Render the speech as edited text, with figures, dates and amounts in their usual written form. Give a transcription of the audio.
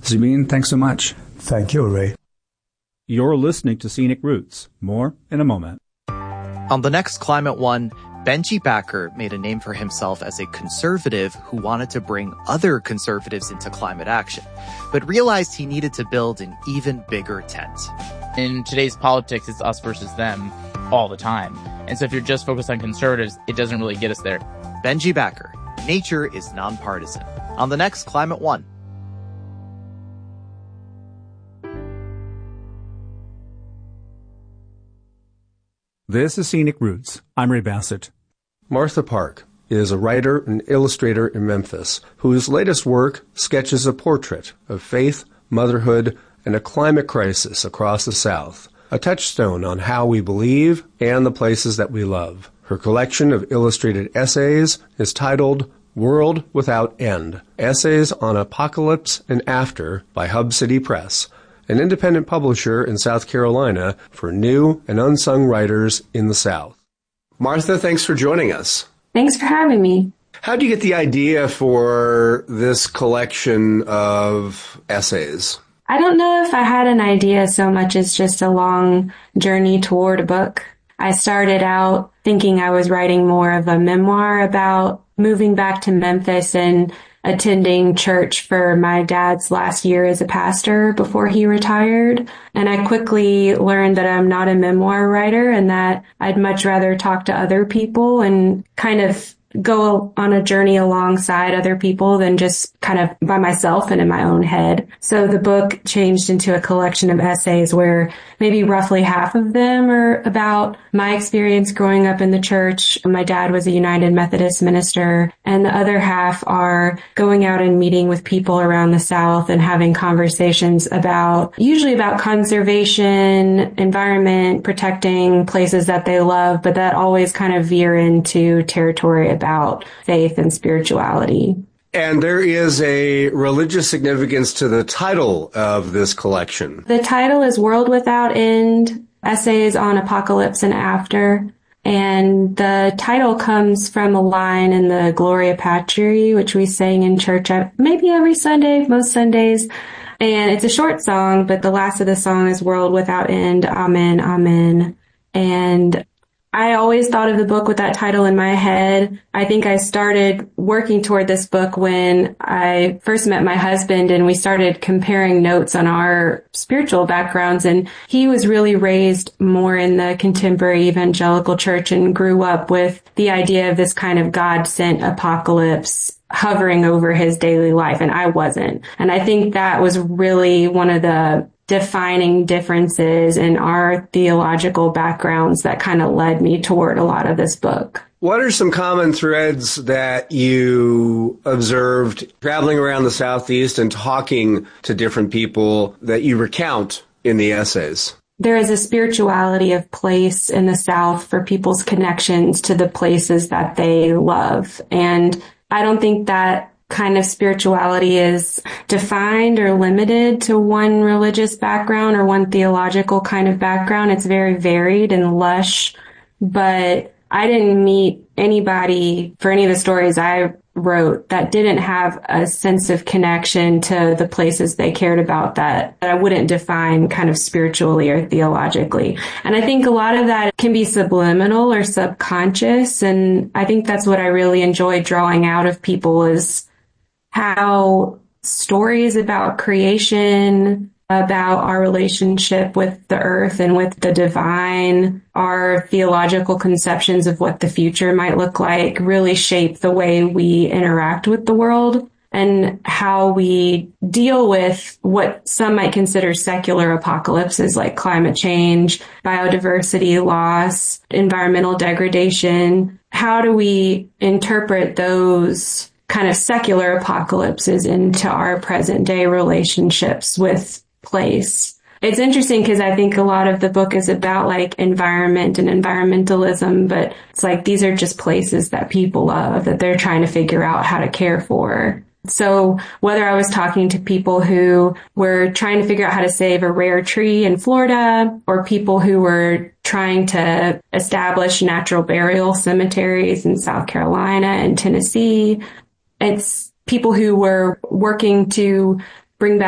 Zubin, thanks so much. Thank you, Ray. You're listening to Scenic Roots. More in a moment. On the next Climate One, Benji Backer made a name for himself as a conservative who wanted to bring other conservatives into climate action, but realized he needed to build an even bigger tent. In today's politics, it's us versus them all the time. And so if you're just focused on conservatives, it doesn't really get us there. Benji Backer, Nature is Nonpartisan, on the next Climate One. This is Scenic Roots. I'm Ray Bassett. Martha Park is a writer and illustrator in Memphis whose latest work sketches a portrait of faith, motherhood, and a climate crisis across the South, a touchstone on how we believe and the places that we love. Her collection of illustrated essays is titled World Without End, Essays on Apocalypse and After by Hub City Press, an independent publisher in South Carolina for new and unsung writers in the South. Martha, thanks for joining us. Thanks for having me. How did you get the idea for this collection of essays? I don't know if I had an idea so much as just a long journey toward a book. I started out thinking I was writing more of a memoir about moving back to Memphis and attending church for my dad's last year as a pastor before he retired. And I quickly learned that I'm not a memoir writer and that I'd much rather talk to other people and kind of go on a journey alongside other people than just kind of by myself and in my own head. So the book changed into a collection of essays where maybe roughly half of them are about my experience growing up in the church. My dad was a United Methodist minister, and the other half are going out and meeting with people around the South and having conversations usually about conservation, environment, protecting places that they love, but that always kind of veer into territory about faith and spirituality. And there is a religious significance to the title of this collection. The title is World Without End, Essays on Apocalypse and After. And the title comes from a line in the Gloria Patri, which we sang in church maybe every Sunday, most Sundays. And it's a short song, but the last of the song is World Without End, Amen, Amen. And I always thought of the book with that title in my head. I think I started working toward this book when I first met my husband and we started comparing notes on our spiritual backgrounds. And he was really raised more in the contemporary evangelical church and grew up with the idea of this kind of God-sent apocalypse hovering over his daily life. And I wasn't. And I think that was really one of the defining differences in our theological backgrounds that kind of led me toward a lot of this book. What are some common threads that you observed traveling around the Southeast and talking to different people that you recount in the essays? There is a spirituality of place in the South for people's connections to the places that they love. And I don't think that kind of spirituality is defined or limited to one religious background or one theological kind of background. It's very varied and lush, but I didn't meet anybody for any of the stories I wrote that didn't have a sense of connection to the places they cared about that I wouldn't define kind of spiritually or theologically. And I think a lot of that can be subliminal or subconscious. And I think that's what I really enjoy drawing out of people is how stories about creation, about our relationship with the earth and with the divine, our theological conceptions of what the future might look like really shape the way we interact with the world and how we deal with what some might consider secular apocalypses like climate change, biodiversity loss, environmental degradation. How do we interpret those kind of secular apocalypses into our present day relationships with place? It's interesting because I think a lot of the book is about like environment and environmentalism, but it's like these are just places that people love that they're trying to figure out how to care for. So whether I was talking to people who were trying to figure out how to save a rare tree in Florida or people who were trying to establish natural burial cemeteries in South Carolina and Tennessee, it's people who were working to bring back